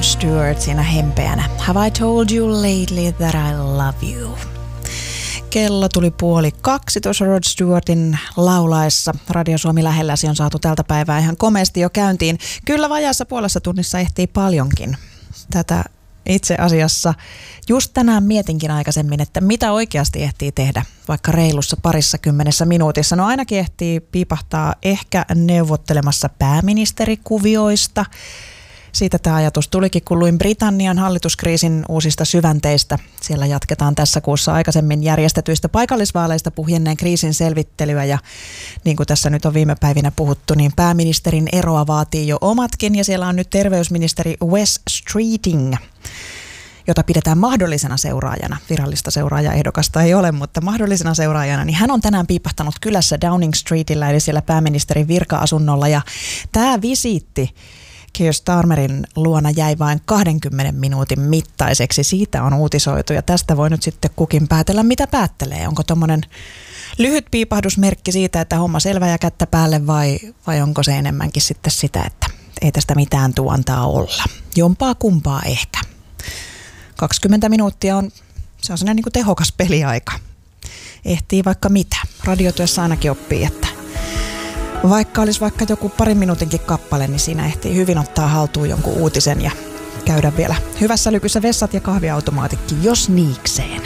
Stewart siinä hempeänä. Have I told you lately that I love you? Kello tuli 1:30 tuossa Rod Stewartin laulaessa. Radio Suomi lähelläsi on saatu tältä päivää ihan komeasti jo käyntiin. Kyllä vajaassa puolessa tunnissa ehtii paljonkin. Tätä itse asiassa just tänään mietinkin aikaisemmin, että mitä oikeasti ehtii tehdä vaikka reilussa 20 minuutissa. No ainakin ehtii piipahtaa ehkä neuvottelemassa pääministerikuvioista. Siitä tämä ajatus tulikin, kun luin Britannian hallituskriisin uusista syvänteistä. Siellä jatketaan tässä kuussa aikaisemmin järjestetyistä paikallisvaaleista puhjenneen kriisin selvittelyä. Ja niin kuin tässä nyt on viime päivinä puhuttu, niin pääministerin eroa vaatii jo omatkin. Ja siellä on nyt terveysministeri Wes Streeting, jota pidetään mahdollisena seuraajana. Virallista seuraajaehdokasta ei ole, mutta mahdollisena seuraajana. Niin hän on tänään piipahtanut kylässä Downing Streetillä, eli siellä pääministerin virka-asunnolla. Ja tämä visiitti Keir Starmerin luona jäi vain 20 minuutin mittaiseksi. Siitä on uutisoitu ja tästä voi nyt sitten kukin päätellä, mitä päättelee. Onko tommonen lyhyt piipahdusmerkki siitä, että homma selvä ja kättä päälle vai onko se enemmänkin sitten sitä, että ei tästä mitään tuu antaa olla. Jompaa kumpaa ehkä. 20 minuuttia se on sellainen niin kuin tehokas peliaika. Ehtii vaikka mitä. Radiotyössä ainakin oppii, että vaikka olisi vaikka joku parin minuutinkin kappale, niin siinä ehtii hyvin ottaa haltuun jonkun uutisen ja käydä vielä hyvässä lykyssä vessat ja kahviautomaatitkin, jos niikseen.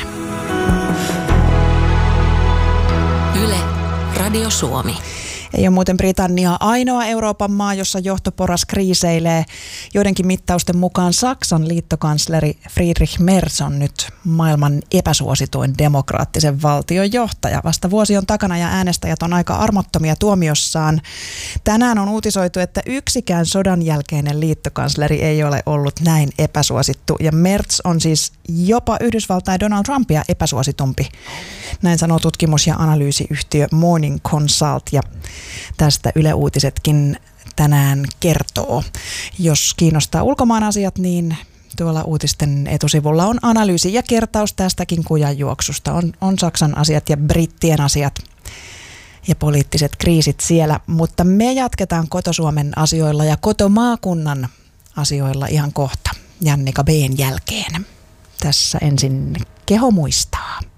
Yle, Radio Suomi. Ei ole muuten Britannia ainoa Euroopan maa, jossa johtoporas kriiseilee. Joidenkin mittausten mukaan Saksan liittokansleri Friedrich Merz on nyt maailman epäsuosituin demokraattisen valtion johtaja. Vasta vuosi on takana ja äänestäjät on aika armottomia tuomiossaan. Tänään on uutisoitu, että yksikään sodan jälkeinen liittokansleri ei ole ollut näin epäsuosittu. Ja Merz on siis jopa Yhdysvaltain Donald Trumpia epäsuositumpi. Näin sanoo tutkimus- ja analyysiyhtiö Morning Consult ja tästä Yle Uutisetkin tänään kertoo. Jos kiinnostaa ulkomaan asiat, niin tuolla uutisten etusivulla on analyysi ja kertaus tästäkin kujanjuoksusta. On Saksan asiat ja brittien asiat ja poliittiset kriisit siellä, mutta me jatketaan Koto-Suomen asioilla ja kotomaakunnan asioilla ihan kohta Jannika B:n jälkeen. Tässä ensin Keho muistaa.